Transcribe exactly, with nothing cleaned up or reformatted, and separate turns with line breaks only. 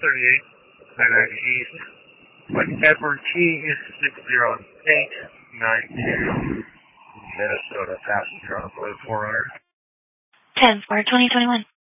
thirty-eight, nine ninety East. Like Edward Key is six zero eight nine two, Minnesota, passenger on the four hundred.
ten four twenty twenty-one.